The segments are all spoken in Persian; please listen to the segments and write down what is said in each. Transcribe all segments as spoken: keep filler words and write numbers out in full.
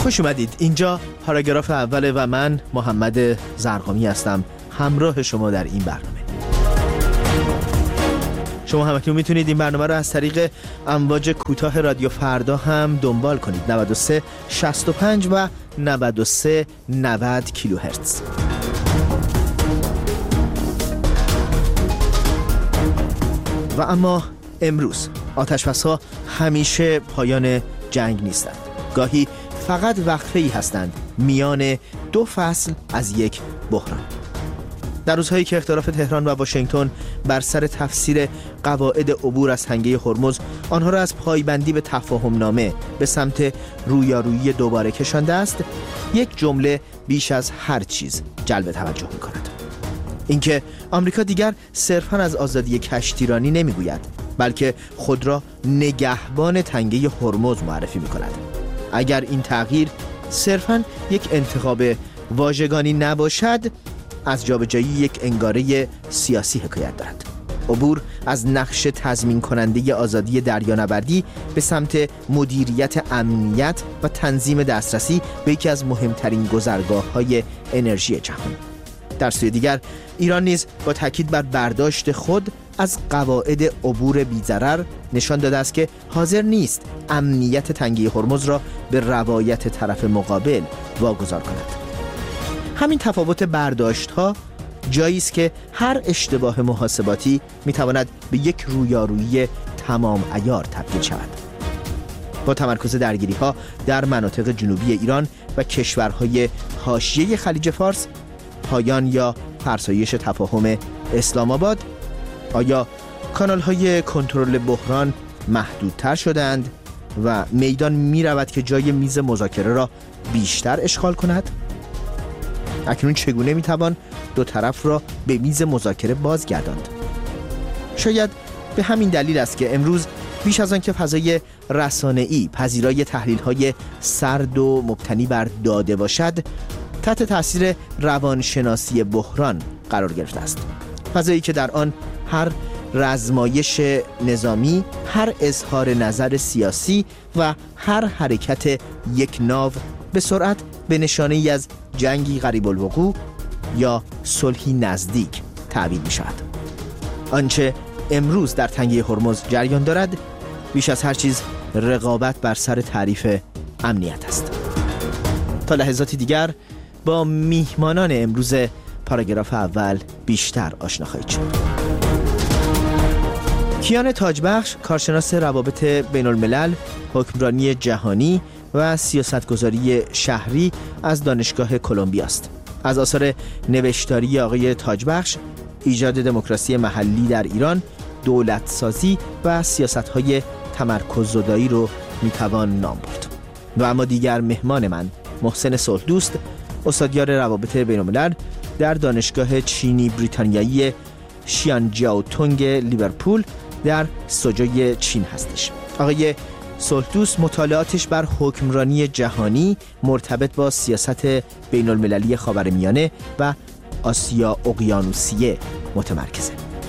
خوش اومدید. اینجا پاراگراف اوله و من محمد زرقامی هستم، همراه شما در این برنامه. شما همکنون میتونید این برنامه رو از طریق امواج کوتاه رادیو فردا هم دنبال کنید. نود و سه شصت و پنج و نود و سه نود کیلوهرتز. و اما امروز آتش‌بس‌ها همیشه پایان جنگ نیستند. گاهی فقط وقفه‌ای هستند میان دو فصل از یک بحران. در روزهایی که اختلاف تهران و واشنگتن بر سر تفسیر قواعد عبور از تنگه هرمز آنها را از پایبندی به تفاهم نامه به سمت رویارویی دوباره کشانده است، یک جمله بیش از هر چیز جلب توجه می‌کند. اینکه آمریکا دیگر صرفاً از آزادی کشتیرانی نمیگوید، بلکه خود را نگهبان تنگه هرمز معرفی می‌کند. اگر این تغییر صرفاً یک انتخاب واژگانی نباشد، از جابجایی یک انگاره سیاسی حکایت دارد. عبور از نقش تضمین کننده آزادی دریانوردی به سمت مدیریت امنیت و تنظیم دسترسی به یکی از مهمترین گذرگاه‌های انرژی جهان. در سوی دیگر ایران نیز با تاکید بر برداشت خود از قواعد عبور بی‌ضرر نشان داده است که حاضر نیست امنیت تنگه هرمز را به روایت طرف مقابل واگذار کند. همین تفاوت برداشت‌ها جایی است که هر اشتباه محاسباتی می‌تواند به یک رویارویی تمام عیار تبدیل شود. با تمرکز درگیری‌ها در مناطق جنوبی ایران و کشورهای حاشیه خلیج فارس، پایان یا فرسایش تفاهم اسلام آباد، آیا کانال‌های کنترل بحران محدودتر شدند و میدان می‌رود که جای میز مذاکره را بیشتر اشغال کند؟ اکنون چگونه میتوان دو طرف را به میز مذاکره بازگرداند؟ شاید به همین دلیل است که امروز بیش از آن که فضای رسانه‌ای پذیرای تحلیل‌های سرد و مبتنی بر داده باشد، تحت تاثیر روانشناسی بحران قرار گرفته است. فضایی که در آن هر رزمایش نظامی، هر اظهار نظر سیاسی و هر حرکت یک ناو به سرعت به نشانه ای از جنگی قریب الوقوع یا صلحی نزدیک تعبیر می شود. آنچه امروز در تنگه هرمز جریان دارد بیش از هر چیز رقابت بر سر تعریف امنیت است. تا لحظاتی دیگر با میهمانان امروز پاراگراف اول بیشتر آشنا خواهید شد. کیان تاجبخش کارشناس روابط بین الملل، حکمرانی جهانی و سیاستگذاری شهری از دانشگاه کلمبیا است. از آثار نوشتاری آقای تاجبخش، ایجاد دموکراسی محلی در ایران، دولت سازی و سیاست‌های تمرکززدایی رو میتوان نام برد. و اما دیگر مهمان من محسن صلحدوست، استادیار روابط بین الملل در دانشگاه چینی بریتانیایی شیانجیاوتونگ لیورپول در سوجوی چین هستش. آقای صلحدوست مطالعاتش بر حکمرانی جهانی مرتبط با سیاست بین المللی خاورمیانه و آسیا اقیانوسیه متمرکزه.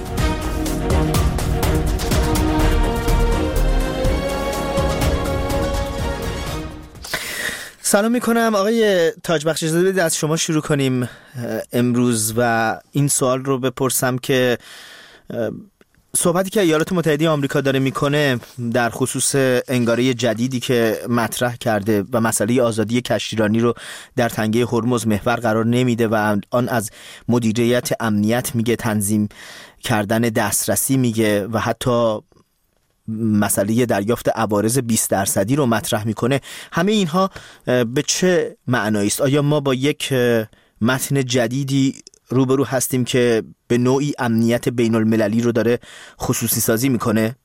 سلام میکنم آقای تاجبخش. اجازه بدید از شما شروع کنیم امروز و این سوال رو بپرسم که صحبتی که ایالات متحده آمریکا داره میکنه در خصوص انگاره جدیدی که مطرح کرده و مسئله آزادی کشتیرانی رو در تنگه هرمز محور قرار نمیده و آن از مدیریت امنیت میگه، تنظیم کردن دسترسی میگه و حتی مسئله دریافت عوارض بیست درصدی رو مطرح میکنه، همه اینها به چه معنایی است؟ آیا ما با یک متن جدیدی روبرو هستیم که به نوعی امنیت بین المللی رو داره خصوصی سازی میکنه؟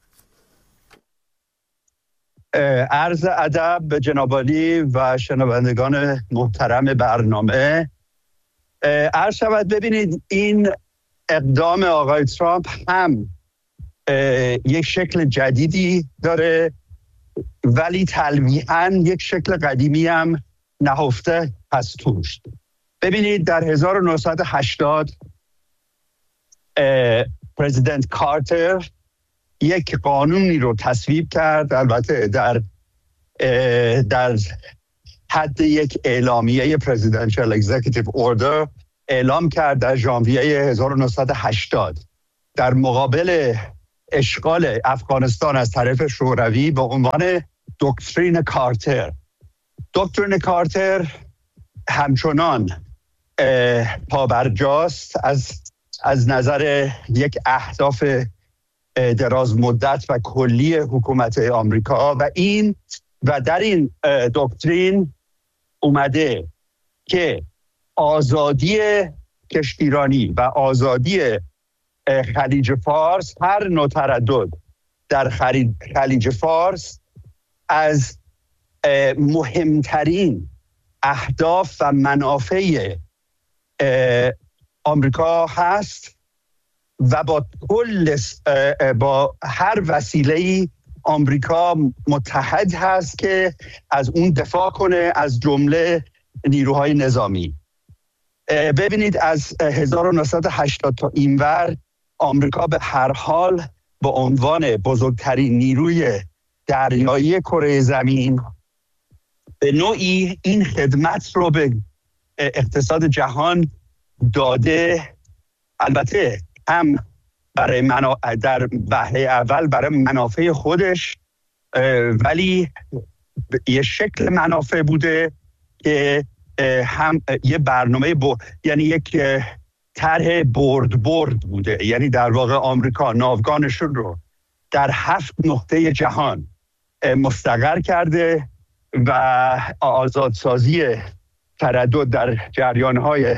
عرض ادب به جناب عالی و شنوندگان محترم برنامه. عرض شود ببینید این اقدام آقای ترامپ هم یک شکل جدیدی داره ولی تلویحاً یک شکل قدیمی هم نهفته هست توش. ببینید در هزار و نهصد و هشتاد پرزیدنت کارتر یک قانونی رو تصویب کرد، البته در در حد یک اعلامیه پرزیدنشال اگزیکیتیو اوردر اعلام کرد در ژانویه هزار و نهصد و هشتاد در مقابل اشغال افغانستان از طرف شوروی به عنوان دکترین کارتر. دکترین کارتر همچنان پابرجاست از از نظر یک اهداف دراز مدت و کلی حکومت آمریکا و این و در این دکترین اومده که آزادی کشتیرانی و آزادی خلیج فارس، هر نوع تردد در خلیج فارس از مهمترین اهداف و منافع آمریکا هست و با کل با هر وسیله‌ای آمریکا متحد هست که از اون دفاع کنه، از جمله نیروهای نظامی. ببینید از هزار و نهصد و هشتاد تا اینور آمریکا به هر حال به عنوان بزرگترین نیروی دریایی کره زمین به نوعی این خدمت رو به اقتصاد جهان داده. البته هم برای منا... در بهره اول برای منافع خودش، ولی یه شکل منافع بوده که هم یه برنامه ب... یعنی یک طرح برد برد بوده. یعنی در واقع آمریکا ناوگانشون رو در هفت نقطه جهان مستقر کرده و آزادسازی تردد در جریان‌های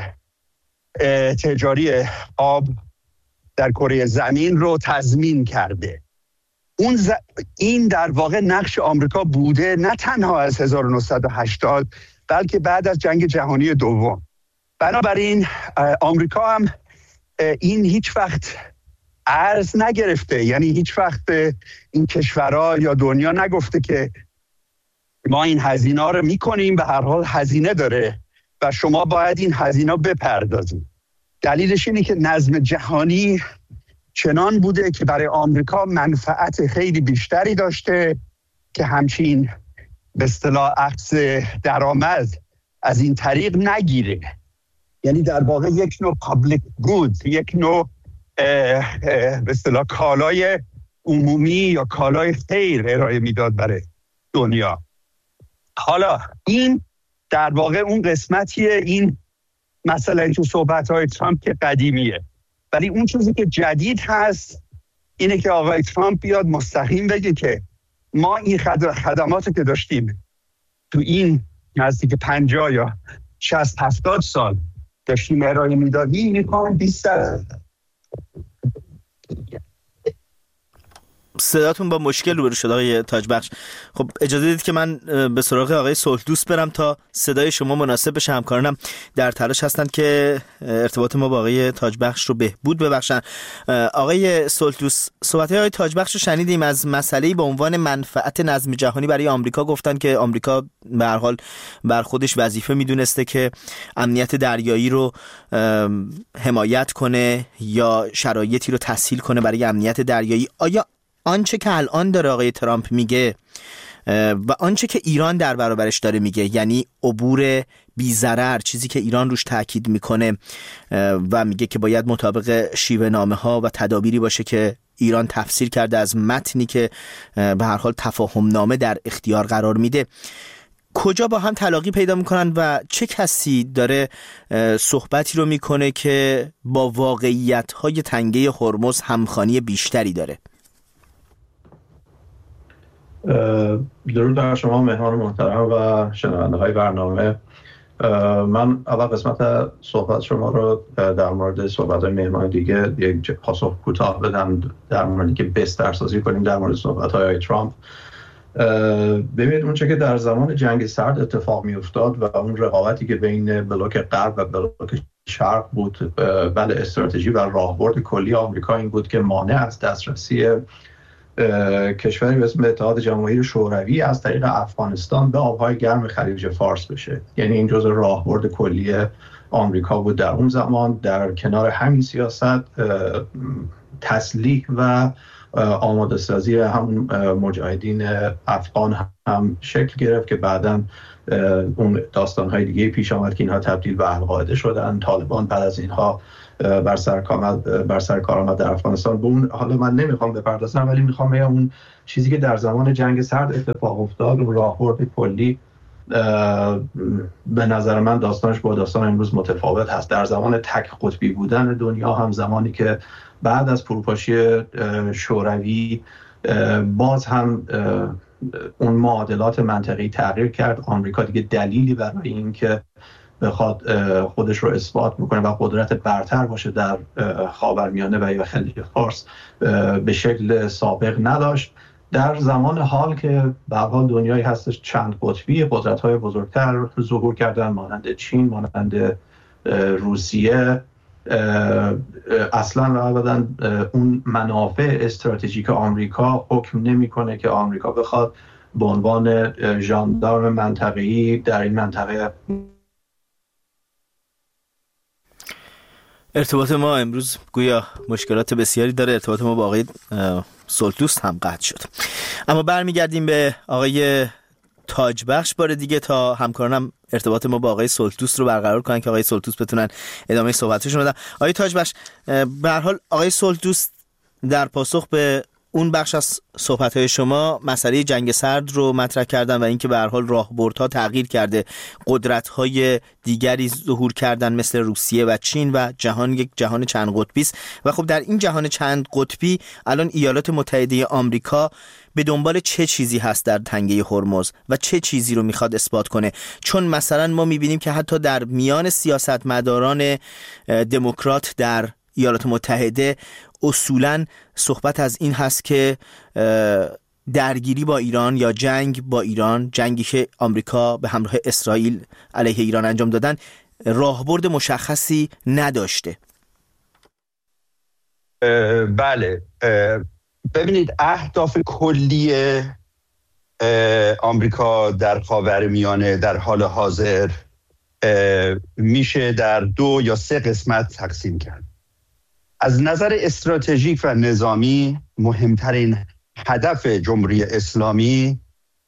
تجاری آب در کره زمین رو تضمین کرده. اون ز... این در واقع نقش آمریکا بوده، نه تنها از هزار و نهصد و هشتاد بلکه بعد از جنگ جهانی دوم. بنابراین آمریکا هم این هیچ وقت ارز نگرفته، یعنی هیچ وقت این کشورها یا دنیا نگفته که ما این هزینه رو میکنیم، به هر حال هزینه داره و شما باید این هزینه بپردازید. دلیلش اینه که نظم جهانی چنان بوده که برای آمریکا منفعت خیلی بیشتری داشته که همچین به اصطلاح عکس درآمد از این طریق نگیره. یعنی در واقع یک نوع پابلیک گود، یک نوع به اصطلاح کالای عمومی یا کالای خیر ارائه میداد برای دنیا. حالا این در واقع اون قسمتیه، این مثلا این تو صحبت‌های ترامپ که قدیمیه، ولی اون چیزی که جدید هست اینه که آقای ترامپ بیاد مستقیم بگه که ما این خدماتی که داشتیم تو این نزدیک پنجاه یا شصت هفتاد سال داشتیم ارائه میدادیم، میخوام بیست درصد. صداتون با مشکل روبرو شد آقای تاجبخش. خب اجازه بدید که من به سراغ آقای صلحدوست برم تا صدای شما مناسب بشه. همکارانم در تلاش هستند که ارتباط ما با آقای تاجبخش رو بهبود ببخشن. آقای صلحدوست، صحبت‌های آقای تاجبخش رو شنیدیم. از مسئله‌ای به عنوان منفعت نظم جهانی برای آمریکا گفتن که آمریکا به هر حال بر خودش وظیفه میدونسته که امنیت دریایی رو حمایت کنه یا شرایطی رو تسهیل کنه برای امنیت دریایی. آیا آنچه که الان داره آقای ترامپ میگه و آنچه که ایران در برابرش داره میگه، یعنی عبور بی ضرر، چیزی که ایران روش تاکید میکنه و میگه که باید مطابق شیوه نامه ها و تدابیری باشه که ایران تفسیر کرده از متنی که به هر حال تفاهم نامه در اختیار قرار میده، کجا با هم تلاقی پیدا میکنن و چه کسی داره صحبتی رو میکنه که با واقعیت های تنگه هرمز همخوانی بیشتری داره؟ درود بر شما مهمان محترم و شنونده های برنامه. من اول قسمت صحبت شما رو در مورد صحبت های مهمان دیگه یک پاسخ کوتاه بدم در موردی که بسترسازی کنیم در مورد صحبت های ترامپ. ببینید اونچه که در زمان جنگ سرد اتفاق می افتاد و اون رقابتی که بین بلوک غرب و بلوک شرق بود، بله استراتژی و راهبرد کلی آمریکا این بود که مانع از دسترسی کشوری به اسم اتحاد جماهیر شوروی از طریق افغانستان به آبهای گرم خلیج فارس بشه. یعنی این جزء راهبرد کلی آمریکا بود در اون زمان. در کنار همین سیاست تسلیح و آماده سازی هم مجاهدین افغان هم شکل گرفت که بعداً اون داستان‌های دیگه پیش آمد که اینها تبدیل به القاعده شدن. طالبان بعد از اینها بر سر کار بر سر کار آمد در افغانستان. به اون حالا من نمیخوام بپردازم، ولی میخوام بگم اون چیزی که در زمان جنگ سرد اتفاق افتاد، اون راهبرد کلی، به نظر من داستانش با داستان امروز متفاوت هست. در زمان تک قطبی بودن دنیا، هم زمانی که بعد از فروپاشی شوروی باز هم اون معادلات منطقی تغییر کرد. آمریکا دیگه دلیلی برای این که بخواد خودش رو اثبات بکنه و قدرت برتر باشه در خاورمیانه و یا خلیج فارس به شکل سابق نداشت. در زمان حال که به هر حال دنیایی هستش چند قطبی، قدرت‌های بزرگتر ظهور کردن، مانند چین، مانند روسیه. اصلا و ابدا اون منافع استراتژیک آمریکا حکم نمی‌کنه که آمریکا بخواد به عنوان ژاندارم منطقه‌ای در این منطقه. ارتباط ما امروز گویا مشکلات بسیاری داره. ارتباط ما با آقای سلطوست هم قطع شد. اما برمیگردیم به آقای تاجبخش بار دیگه تا همکارانم ارتباط ما با آقای سلطوست رو برقرار کنن که آقای سلطوست بتونن ادامه صحبتشون بدن. آقای تاجبخش، به هر حال آقای سلطوست در پاسخ به اون بخش از صحبت‌های شما مسئله جنگ سرد رو مطرح کردن و اینکه به هر حال راهبردها تغییر کرده، قدرت‌های دیگری ظهور کردن مثل روسیه و چین و جهان یک جهان چند قطبی است. و خب در این جهان چند قطبی الان ایالات متحده آمریکا به دنبال چه چیزی هست در تنگه هرمز و چه چیزی رو میخواد اثبات کنه؟ چون مثلا ما میبینیم که حتی در میان سیاستمداران دموکرات در ایالات متحده اصولاً صحبت از این هست که درگیری با ایران یا جنگ با ایران، جنگی که آمریکا به همراه اسرائیل علیه ایران انجام دادن، راهبرد مشخصی نداشته. بله، ببینید اهداف کلی آمریکا در خاورمیانه در حال حاضر میشه در دو یا سه قسمت تقسیم کرد. از نظر استراتژیک و نظامی مهمترین هدف جمهوری اسلامی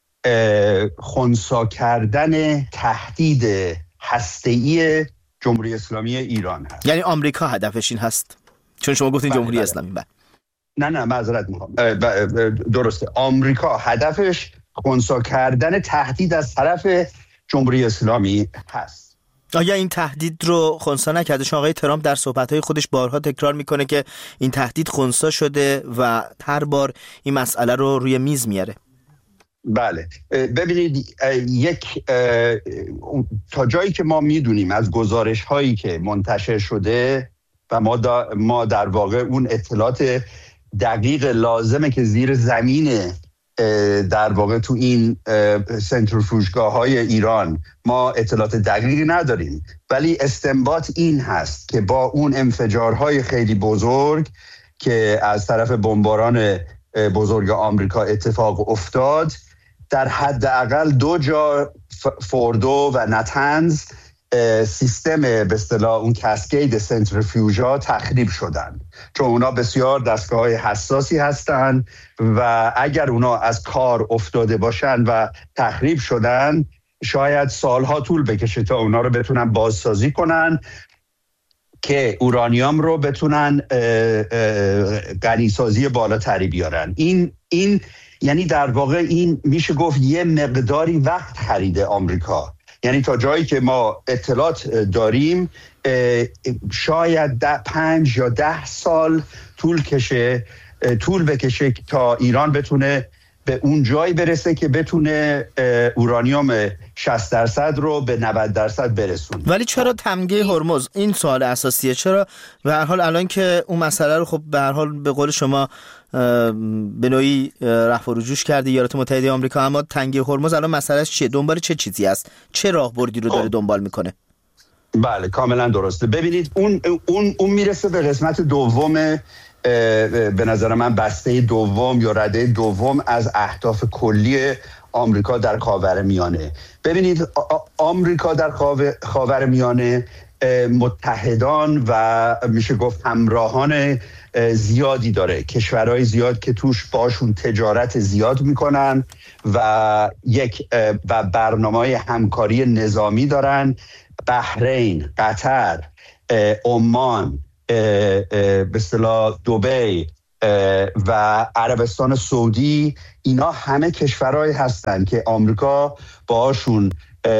خنثی کردن تهدید هسته‌ای جمهوری اسلامی ایران هست. یعنی آمریکا هدفش این هست؟ چون شما گفتین جمهوری اسلامی. بله. نه نه معذرت میخوام. درسته، آمریکا هدفش خنثی کردن تهدید از طرف جمهوری اسلامی هست. آیا این تهدید رو خنثی نکرده؟ چون آقای ترامپ در صحبت‌های خودش بارها تکرار میکنه که این تهدید خنثی شده و هر بار این مسئله رو روی میز میاره. بله، ببینید یک تا جایی که ما میدونیم از گزارش هایی که منتشر شده و ما ما در واقع اون اطلاعات دقیق لازمه که زیر زمین در واقع تو این سنتریفوژگاه های ایران ما اطلاعات دقیقی نداریم، ولی استنباط این هست که با اون انفجارهای خیلی بزرگ که از طرف بمباران بزرگ آمریکا اتفاق افتاد، در حداقل دو جا فوردو و نتنز سیستم به اصطلاح اون کاسکید سنتریفیوژها تخریب شدن، چون اونا بسیار دستگاه‌های حساسی هستن و اگر اونا از کار افتاده باشن و تخریب شدن شاید سالها طول بکشه تا اونا رو بتونن بازسازی کنن که اورانیوم رو بتونن غنیسازی بالاتری بیارن. این این یعنی در واقع این میشه گفت یه مقداری وقت خریده آمریکا. یعنی تا جایی که ما اطلاعات داریم شاید ده پنج یا ده سال طول کشه طول بکشه تا ایران بتونه به اون جایی برسه که بتونه اورانیوم شصت درصد رو به نود درصد برسونه. ولی چرا تمگه هرمز؟ این سوال اساسیه. چرا به هر حال الان که اون مسئله رو خب به هر حال به قول شما به نوعی رفع و رجوع کرده ایالات متحده آمریکا، اما تنگه هرمز الان مسئلهش چیه؟ دنبال چه چیزی است؟ چه راهبردی رو داره دنبال میکنه؟ بله کاملا درسته. ببینید اون اون اون میرسه به قسمت دوم، به نظر من بسته دوم یا رده دوم از اهداف کلی آمریکا در خاورمیانه. ببینید آمریکا در خاورمیانه متحدان و میشه گفت همراهان زیادی داره، کشورهای زیاد که توش باشون تجارت زیاد میکنن و یک و برنامه‌های همکاری نظامی دارن. بحرین، قطر، عمان، به اصطلاح دبی و عربستان سعودی، اینا همه کشورهایی هستن که آمریکا باشون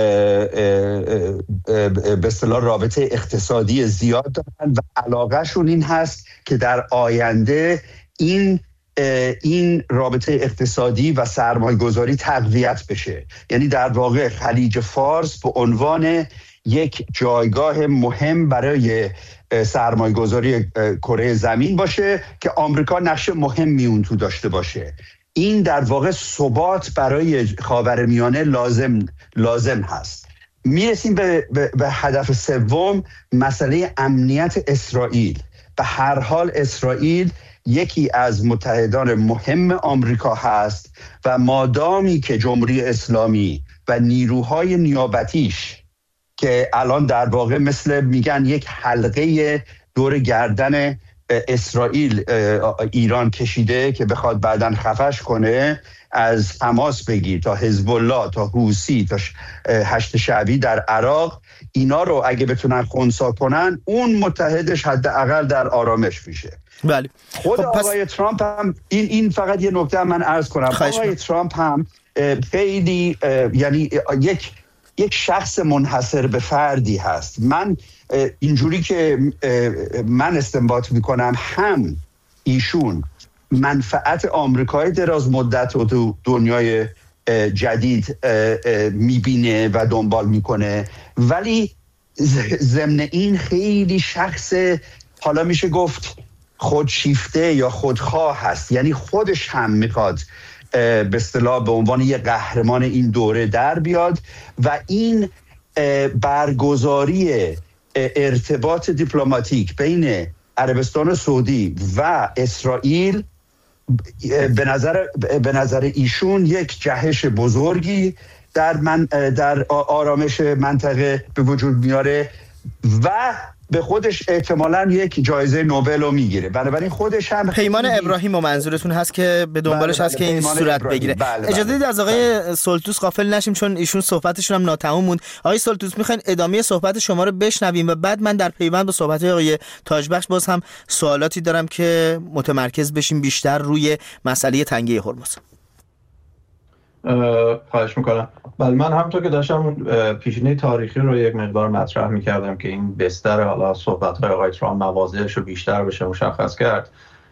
به اصطلاح رابطه اقتصادی زیاد دارن و علاقه شون این هست که در آینده این این رابطه اقتصادی و سرمایه گذاری تقویت بشه. یعنی در واقع خلیج فارس به عنوان یک جایگاه مهم برای سرمایه گذاری کره زمین باشه که آمریکا نقش مهمی اون تو داشته باشه. این در واقع ثبات برای خاورمیانه لازم لازم هست. میرسیم به, به, به هدف سوم، مسئله امنیت اسرائیل. به هر حال اسرائیل یکی از متحدان مهم آمریکا هست و مادامی که جمهوری اسلامی و نیروهای نیابتیش که الان در واقع مثل میگن یک حلقه دور گردن اسرائیل ایران کشیده که بخواد بعداً خفش کنه، از حماس بگیر تا حزب الله تا حوثی تا هشت شعبی در عراق، اینا رو اگه بتونن خنثی کنن، اون متحدش حداقل در آرامش میشه. بله. خود خب آقای پس... ترامپ هم این این فقط یه نکته من عرض کنم. آقای ترامپ هم خیلی یعنی یک یک شخص منحصر به فردی هست. من اینجوری که من استنباط میکنم، هم ایشون منفعت آمریکای دراز مدت رو تو دنیای جدید میبینه و دنبال میکنه، ولی ضمن این خیلی شخص حالا میشه گفت خودشیفته یا خودخواه هست. یعنی خودش هم میخواد به اصطلاح به عنوان یک قهرمان این دوره در بیاد و این برگزاری ارتباط دیپلماتیک بین عربستان سعودی و اسرائیل به نظر به نظر ایشون یک جهش بزرگی در من در آرامش منطقه به وجود میاره و به خودش احتمالاً یک جایزه نوبل رو میگیره. بنابراین خودش هم پیمان ابراهیم و منظورتون هست که به دنبالش هست که این صورت بگیره. بله بله. اجازه بدید از آقای سلطوس غافل نشیم چون ایشون صحبتشون هم ناتمام موند. آقای سلطوس میخواین ادامه صحبت شما رو بشنویم و بعد من در پیوند با صحبت آقای تاجبخش باز هم سوالاتی دارم که متمرکز بشیم بیشتر روی مسئله تنگه هرمز. خواهش میکنم. بله، من همونطور که داشتم پیشینه تاریخی رو یک مقدار مطرح میکردم که این بستر حالا صحبت‌های آقای ترامپ مواضعش رو بیشتر بشه مشخص کرد.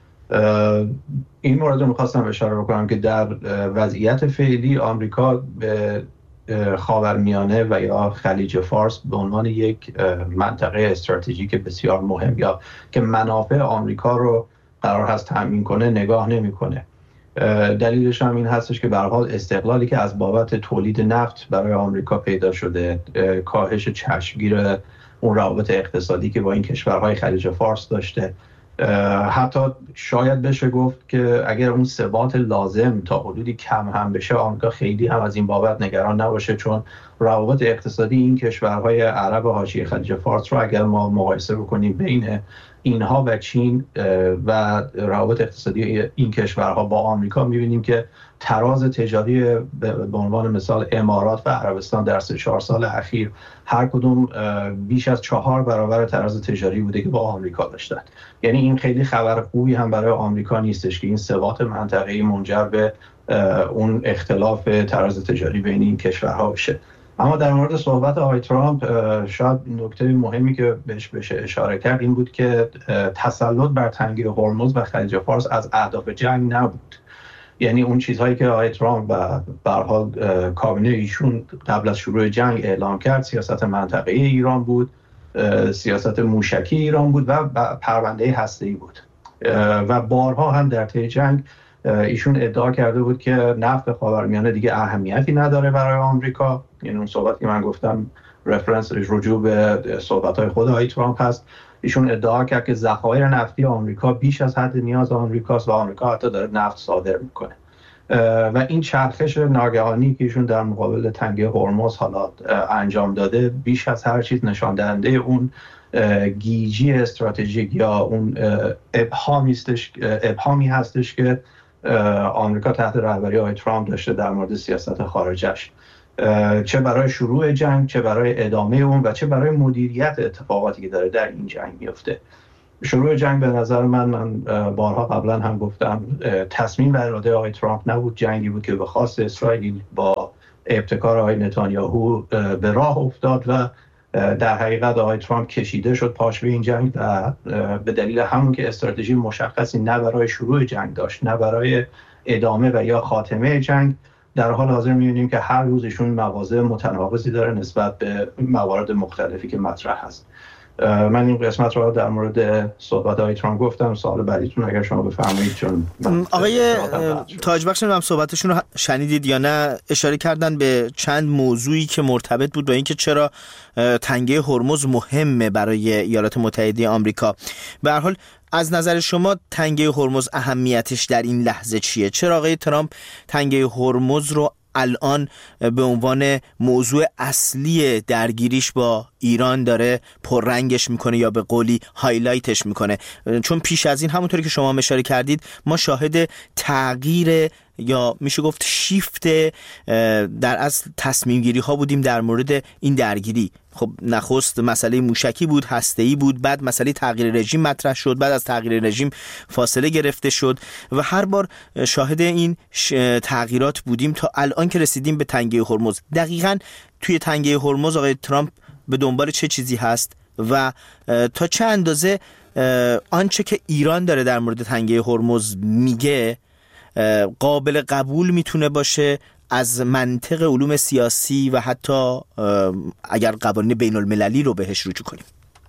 این مورد رو میخواستم اشاره بکنم که در وضعیت فعلی آمریکا به خاورمیانه و یا خلیج فارس به عنوان یک منطقه استراتژیک بسیار مهم یا که منافع آمریکا رو قرار هست تامین کنه نگاه نمیکنه. دلیلش هم این هستش که به هر حال استقلالی که از بابت تولید نفت برای آمریکا پیدا شده، کاهش چشمگیر اون روابط اقتصادی که با این کشورهای خلیج فارس داشته، حتی شاید بشه گفت که اگر اون ثبات لازم تا حدودی کم هم بشه، آمریکا خیلی هم از این بابت نگران نباشه، چون روابط اقتصادی این کشورهای عرب حاشیه خلیج فارس رو اگر ما مقایسه بکنیم بین اینها و چین و روابط اقتصادی این کشورها با آمریکا، می‌بینیم که تراز تجاری به عنوان مثال امارات و عربستان در سه چهار سال اخیر هر کدوم بیش از چهار برابر تراز تجاری بوده که با آمریکا داشتن. یعنی این خیلی خبر خوبی هم برای آمریکا نیستش که این ثبات منطقه‌ای منجر به اون اختلاف تراز تجاری بین این کشورها بشه. اما در مورد صحبت آقای ترامپ، شاید نکته مهمی که بهش بشه اشاره کرد این بود که تسلط بر تنگه هرمز و خلیج فارس از اهداف جنگ نبود. یعنی اون چیزهایی که آقای ترامپ و به هر حال کابینه ایشون قبل از شروع جنگ اعلام کرد، سیاست منطقه‌ای ایران بود، سیاست موشکی ایران بود و پرونده هسته‌ای بود و بارها هم در طی جنگ ایشون ادعا کرده بود که نفت خاورمیانه دیگه اهمیتی نداره برای آمریکا. یعنی اون صحبتی که من گفتم رفرنس رجوع به صحبت‌های خود آقای ترامپ هست. ایشون ادعا کرد که ذخایر نفتی آمریکا بیش از حد نیاز آمریکاست و آمریکا حتی داره نفت صادر میکنه. و این چرخش ناگهانی که ایشون در مقابل تنگه هرمز حالا انجام داده بیش از هر چیز نشان دهنده اون گیجی استراتژیک یا اون ابهامی هستش ابهامی هستش که آمریکا تحت رهبری آقای ترامپ داشته در مورد سیاست خارجش، چه برای شروع جنگ، چه برای ادامه اون و چه برای مدیریت اتفاقاتی که داره در این جنگ میفته. شروع جنگ به نظر من من بارها قبلا هم گفتم تصمیم و اراده آقای ترامپ نبود، جنگی بود که به خواست اسرائیل با ابتکار آقای نتانیاهو به راه افتاد و در حقیقت آقای ترامپ کشیده شد پاش به این جنگ و به دلیل همون که استراتژی مشخصی نه برای شروع جنگ داشت نه برای ادامه و یا خاتمه جنگ، در حال حاضر می‌بینیم که هر روز ایشون مواضع متناقضی داره نسبت به موارد مختلفی که مطرح هست. من این قسمت رو در مورد صحبت های ترامپ گفتم. سوال بعدیتون اگر شما بفرمایید. چون آقای تاجبخش نمیدونم صحبتشون رو شنیدید یا نه، اشاره کردن به چند موضوعی که مرتبط بود با اینکه چرا تنگه هرمز مهمه برای ایالات متحده آمریکا. به هر حال از نظر شما تنگه هرمز اهمیتش در این لحظه چیه؟ چرا آقای ترامپ تنگه هرمز رو الان به عنوان موضوع اصلی درگیریش با ایران داره پررنگش میکنه یا به قولی هایلایتش میکنه؟ چون پیش از این همونطوری که شما اشاره کردید ما شاهد تغییر یا میشه گفت شیفت در اصل تصمیم گیری ها بودیم در مورد این درگیری. خب نخست مسئله موشکی بود، هسته‌ای بود، بعد مسئله تغییر رژیم مطرح شد، بعد از تغییر رژیم فاصله گرفته شد و هر بار شاهد این تغییرات بودیم تا الان که رسیدیم به تنگه هرمز. دقیقاً توی تنگه هرمز آقای ترامپ به دنبال چه چیزی هست و تا چه اندازه آنچه که ایران داره در مورد تنگه هرمز میگه قابل قبول میتونه باشه از منطق علوم سیاسی و حتی اگر قوانین بین المللی رو بهش رجوع کنیم؟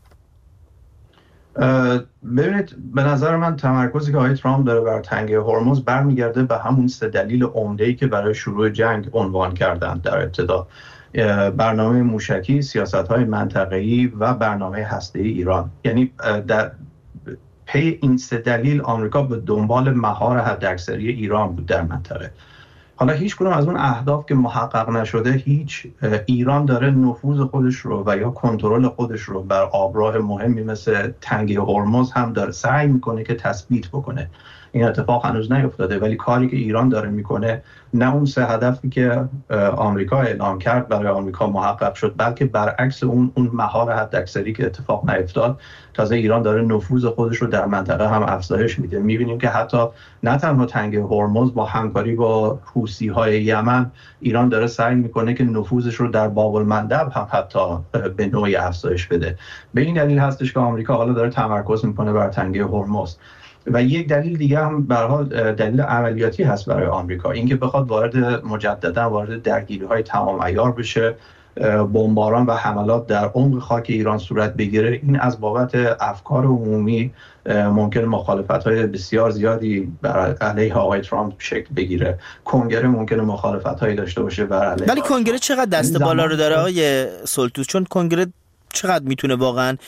ببینید به نظر من تمرکزی که آقای ترامپ داره بر تنگه هرمز برمیگرده به همون سه دلیل عمده‌ای که برای شروع جنگ عنوان کردن در ابتدا: برنامه موشکی، سیاست‌های منطقه‌ای و برنامه هسته‌ای ایران. یعنی در پی این سه دلیل آمریکا به دنبال مهار حداکثری ایران بود در منطقه. حالا هیچ کدوم از اون اهداف که محقق نشده، هیچ ایران داره نفوذ خودش رو و یا کنترل خودش رو بر آبراه مهمی مثل تنگه هرمز هم داره سعی میکنه که تثبیت بکنه. این اتفاق هنوز نیفتاده، ولی کاری که ایران داره میکنه نه اون سه هدفی که آمریکا اعلام کرد برای آمریکا محقق شد، بلکه برعکس اون اون مهار حداکثری که اتفاق نیفتاد. تازه ایران داره نفوذ خودش رو در منطقه هم افزایش میده. میبینیم که حتی نه تنها تنگه هرمز، با همکاری با حوثی‌های یمن ایران داره سعی میکنه که نفوذش رو در باب المندب هم حتی به نوعی افزایش بده. به این دلیل هستش که آمریکا حالا داره تمرکز میکنه بر تنگه هرمز. و یک دلیل دیگه هم به هر حال دلیل عملیاتی هست برای آمریکا، اینکه بخواد وارد مجددا وارد درگیری‌های تمام عیار بشه، بمباران و حملات در عمق خاک ایران صورت بگیره. این از بابت افکار عمومی ممکن مخالفت‌های بسیار زیادی بر علیه آقای ترامپ شکل بگیره. کنگره ممکنه مخالفت‌هایی داشته باشه بر علیه. ولی کنگره چقدر دست بالا رو داره آقای سلطوس؟ چون کنگره چقدر میتونه واقعاً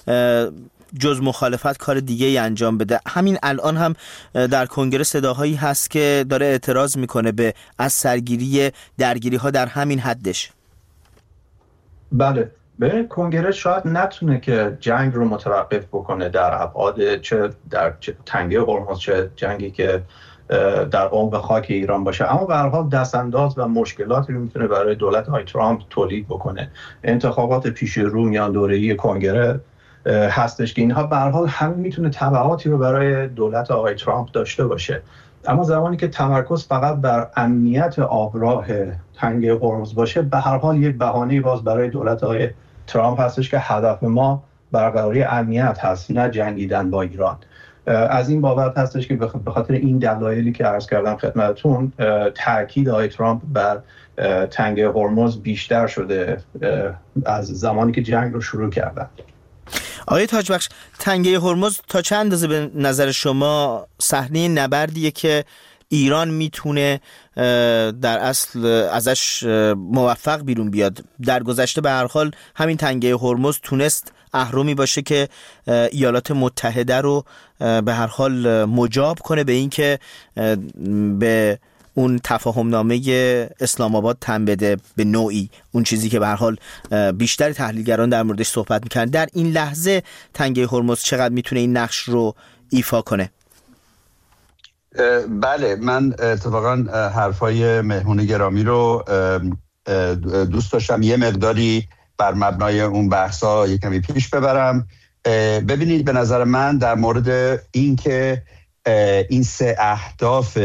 جز مخالفت کار دیگه ای انجام بده؟ همین الان هم در کنگره صداهایی هست که داره اعتراض میکنه به از سرگیری درگیری ها در همین حدش. بله، به کنگره شاید نتونه که جنگ رو متوقف بکنه در ابعاد چه در تنگه هرمز چه جنگی که در عمق خاک ایران باشه، اما به هر حال دستانداز و مشکلاتی رو میتونه برای دولت های ترامپ تولید بکنه. انتخابات پیش رو میان دوره‌ای کنگره هستش که اینها به هر حال هم میتونه تبعاتی رو برای دولت آقای ترامپ داشته باشه. اما زمانی که تمرکز فقط بر امنیت آبراه تنگه هرمز باشه، به هر حال یک بهانه باز برای دولت آقای ترامپ هستش که هدف ما برقراری امنیت هست، نه جنگیدن با ایران. از این بابت هستش که به خاطر این دلایلی که عرض کردم خدمتتون، تاکید آقای ترامپ بر تنگه هرمز بیشتر شده از زمانی که جنگ رو شروع کردن. آقای تاجبخش، تنگه هرمز تا چند اندازه به نظر شما صحنه نبردیه که ایران میتونه در اصل ازش موفق بیرون بیاد؟ در گذشته به هر حال همین تنگه هرمز تونست اهرمی باشه که ایالات متحده رو به هر حال مجاب کنه به این که به اون تفاهم نامه اسلام آباد تن بده به نوعی، اون چیزی که به هر حال بیشتر تحلیلگران در موردش صحبت میکنن. در این لحظه تنگه هرمز چقدر میتونه این نقش رو ایفا کنه؟ بله، من اتفاقا حرفای مهمون گرامی رو دوست داشتم یه مقداری بر مبنای اون بحثا یک کمی پیش ببرم. ببینید، به نظر من در مورد این که این سه اهداف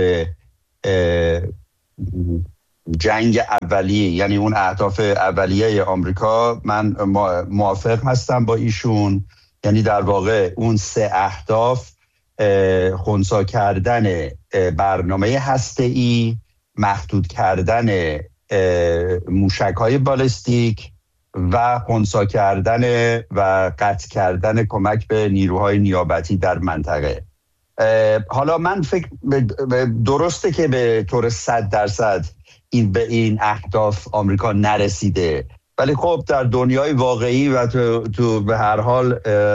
جنگ اولیه، یعنی اون اهداف اولیه آمریکا، من موافق هستم با ایشون. یعنی در واقع اون سه اهداف خنثی کردن برنامه هسته‌ای، محدود کردن موشک‌های بالستیک و خنثی کردن و قطع کردن کمک به نیروهای نیابتی در منطقه. حالا من فکر درسته که به طور صد درصد این به این اهداف آمریکا نرسیده، ولی خب در دنیای واقعی و تو, تو به هر حال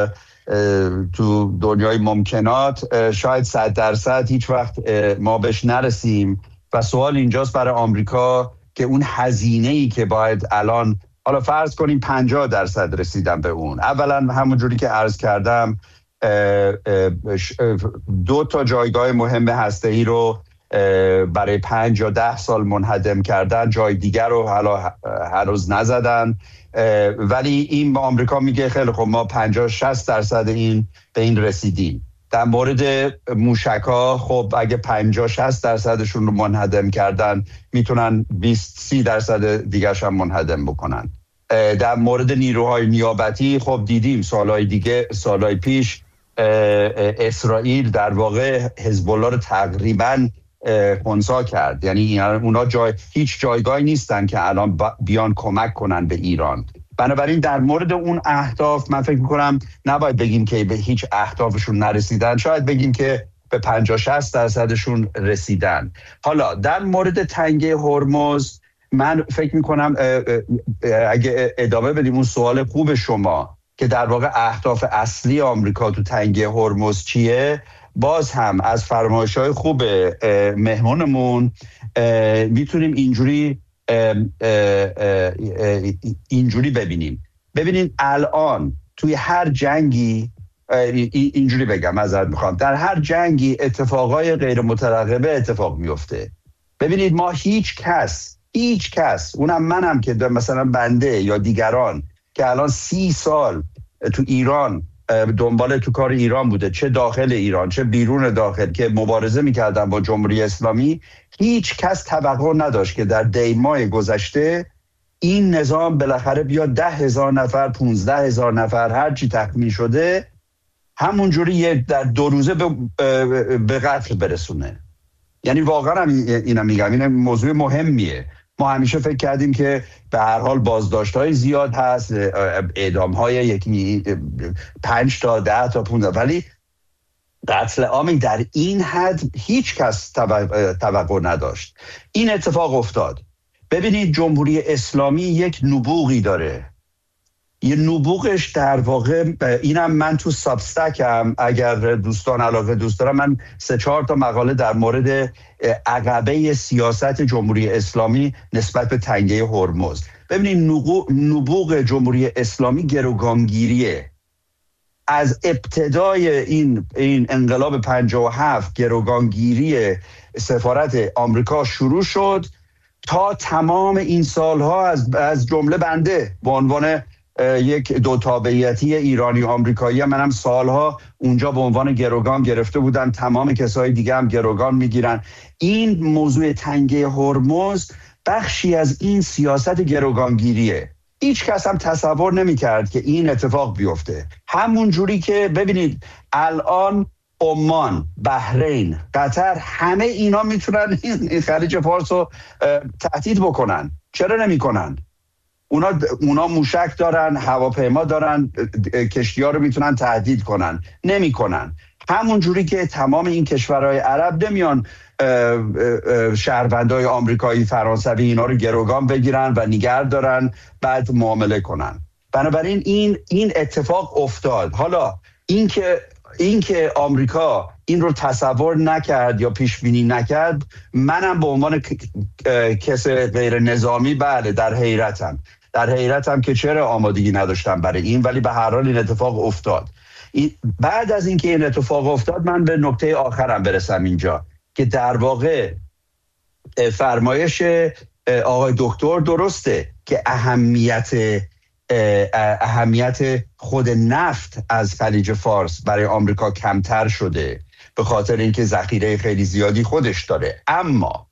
تو دنیای ممکنات شاید صد درصد هیچ وقت ما بهش نرسیم و سوال اینجاست برای آمریکا که اون هزینه‌ای که باید الان، حالا فرض کنیم پنجاه درصد رسیدن به اون، اولا همون جوری که عرض کردم دو تا جایگاه مهم هسته‌ای رو برای پنج یا ده سال منهدم کردن، جای دیگر رو حالا هنوز نزدن، ولی این با آمریکا میگه خیلی خب ما پنجاه شصت درصد این به این رسیدیم. در مورد موشک‌ها خب اگه پنجاه شصت درصدشون رو منهدم کردن، میتونن بیست سی درصد دیگرش هم منهدم بکنن. در مورد نیروهای نیابتی خب دیدیم سالهای دیگه، سالهای پیش اسرائیل در واقع حزب الله رو تقریباً خنثی کرد. یعنی اونا جای هیچ جایگاهی نیستن که الان بیان کمک کنن به ایران. بنابراین در مورد اون اهداف من فکر میکنم نباید بگیم که به هیچ اهدافشون نرسیدن، شاید بگیم که به پنجاه شصت درصدشون رسیدن. حالا در مورد تنگه هرمز من فکر میکنم اگه ادامه بدیم اون سوال خوب شما که در واقع اهداف اصلی آمریکا تو تنگه هرمز چیه، باز هم از فرمایش‌های خوب مهمونمون میتونیم اینجوری اینجوری ببینیم. ببینید الان توی هر جنگی، اینجوری بگم معذرت میخوام، در هر جنگی اتفاقای غیر مترقبه اتفاق میفته. ببینید ما هیچ کس هیچ کس اونم منم که مثلا بنده یا دیگران که الان سی سال تو ایران دنبال تو کار ایران بوده، چه داخل ایران چه بیرون داخل، که مبارزه میکردن با جمهوری اسلامی، هیچ کس توقع نداشت که در دی ماه گذشته این نظام بالاخره بیاد ده هزار نفر، پونزده هزار نفر، هر چی تخمین شده همونجوری در دو روزه به قتل برسونه. یعنی واقعا اینم میگم، این موضوع مهمیه. ما همیشه فکر کردیم که به هر حال بازداشت‌های زیاد هست، اعدام‌های یکی پنج تا ده تا پونزده، ولی قتل عام در این حد هیچ کس توقع نداشت. این اتفاق افتاد. ببینید جمهوری اسلامی یک نبوغی داره، یه نبوغش در واقع، اینم من تو سابستکم اگر دوستان علاقه دوست دارم، من سه چهار تا مقاله در مورد عقبه سیاست جمهوری اسلامی نسبت به تنگه هرمز. ببینید نبوغ جمهوری اسلامی گروگانگیریه. از ابتدای این این انقلاب پنجاه و هفت گروگانگیری سفارت آمریکا شروع شد تا تمام این سالها، از از جمله بنده به عنوان یک دو تابعیتی ایرانی و آمریکایی، منم سالها اونجا به عنوان گروگان گرفته بودم، تمام کسای دیگه هم گروگان میگیرن. این موضوع تنگه هرمز بخشی از این سیاست گروگانگیریه. هیچ کس هم تصور نمی‌کرد که این اتفاق بیفته. همون جوری که ببینید الان عمان، بحرین، قطر، همه اینا میتونن این خلیج فارس رو تهدید بکنن. چرا نمی‌کنن؟ اونا اونا موشک دارن، هواپیما دارن، کشتی‌ها رو میتونن تهدید کنن، نمی‌کنن. همون جوری که تمام این کشورهای عرب نمیان شهروندای آمریکایی، فرانسوی اینا رو گروگان بگیرن و نگه دارن بعد معامله کنن. بنابراین این این اتفاق افتاد. حالا اینکه اینکه آمریکا این رو تصور نکرد یا پیش بینی نکرد، منم به عنوان کس غیر نظامی بله در حیرتم در حیرتم که چرا آمادگی نداشتم برای این، ولی به هر حال این اتفاق افتاد. بعد از اینکه این اتفاق افتاد من به نکته آخرم برسم اینجا که در واقع فرمایش آقای دکتر درسته که اهمیت اهمیت خود نفت از خلیج فارس برای آمریکا کمتر شده به خاطر اینکه ذخیره خیلی زیادی خودش داره. اما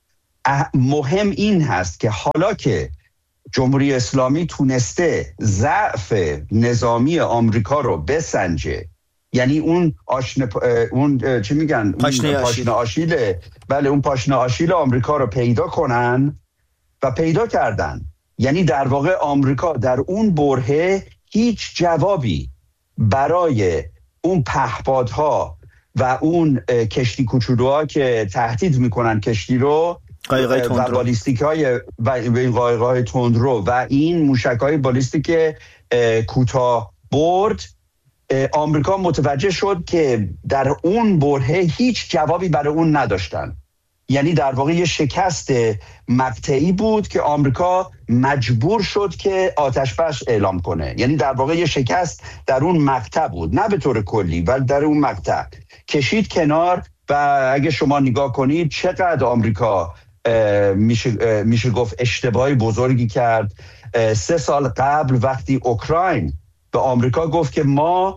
مهم این هست که حالا که جمهوری اسلامی تونسته ضعف نظامی آمریکا رو بسنجه، یعنی اون آشن اون چی میگن پاشنه آشیل. آشیل بله اون پاشنه آشیل آمریکا رو پیدا کنن و پیدا کردن، یعنی در واقع آمریکا در اون برهه هیچ جوابی برای اون پهپادها و اون کشتی کوچولوها که تهدید میکنن کشتی رو قایقای تندرو و بالیستیک های و این قایق‌های تندرو و این موشک‌های بالیستیک کوتاه برد، آمریکا متوجه شد که در اون برهه هیچ جوابی برای اون نداشتن. یعنی در واقع یه شکست مقطعی بود که آمریکا مجبور شد که آتش بس اعلام کنه. یعنی در واقع یه شکست در اون مقطع بود، نه به طور کلی ولی در اون مقطع کشید کنار. و اگه شما نگاه کنید چقدر آمریکا میشه میشه گفت اشتباهی بزرگی کرد. سه سال قبل وقتی اوکراین به آمریکا گفت که ما